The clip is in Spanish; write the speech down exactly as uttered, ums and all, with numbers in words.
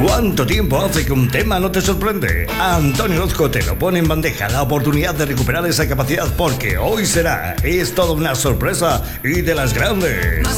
¿Cuánto tiempo hace que un tema no te sorprende? Antonio Orozco te lo pone en bandeja, la oportunidad de recuperar esa capacidad, porque hoy será, es toda una sorpresa y de las grandes.